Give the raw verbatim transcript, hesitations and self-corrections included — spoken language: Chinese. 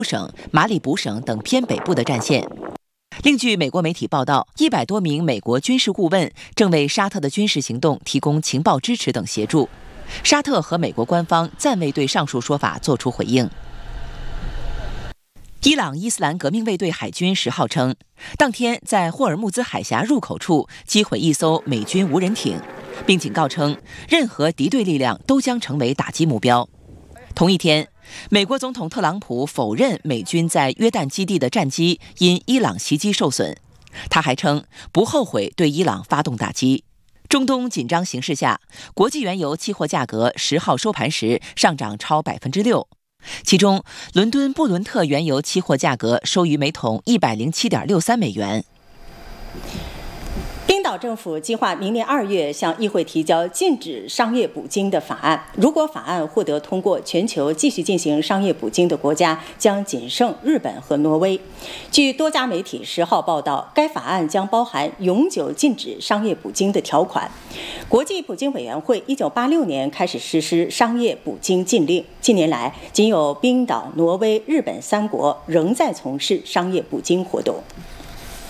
省、马里卜省等偏北部的战线。另据美国媒体报道，一百多名美国军事顾问正为沙特的军事行动提供情报支持等协助。沙特和美国官方暂未对上述说法作出回应。伊朗伊斯兰革命卫队海军十号称，当天在霍尔木兹海峡入口处击毁一艘美军无人艇，并警告称，任何敌对力量都将成为打击目标。同一天，美国总统特朗普否认美军在约旦基地的战机因伊朗袭击受损，他还称不后悔对伊朗发动打击。中东紧张形势下，国际原油期货价格十号收盘时上涨超百分之六。其中，伦敦布伦特原油期货价格收于每桶一百零七点六三美元。 冰岛政府计划明年二月向议会提交禁止商业捕鲸的法案。如果法案获得通过，全球继续进行商业捕鲸的国家将仅剩日本和挪威。据多家媒体十号报道，该法案将包含永久禁止商业捕鲸的条款。国际捕鲸委员会一九八六年开始实施商业捕鲸禁令，近年来仅有冰岛、挪威、日本三国仍在从事商业捕鲸活动。